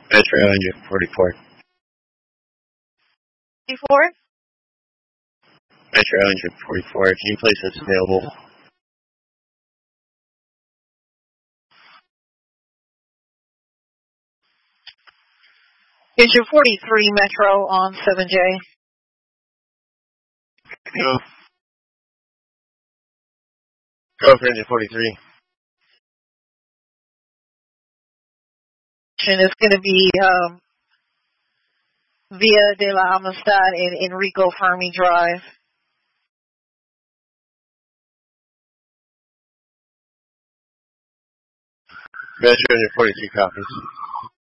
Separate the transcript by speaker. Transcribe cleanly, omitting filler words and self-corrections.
Speaker 1: Metro engine 44.
Speaker 2: Before?
Speaker 1: Metro engine 44. Can you place this available?
Speaker 2: Engine 43 Metro on 7J.
Speaker 1: Go for engine 43.
Speaker 2: It's going to be Via de la Amistad and Enrico Fermi Drive.
Speaker 1: Metro engine 43 copies.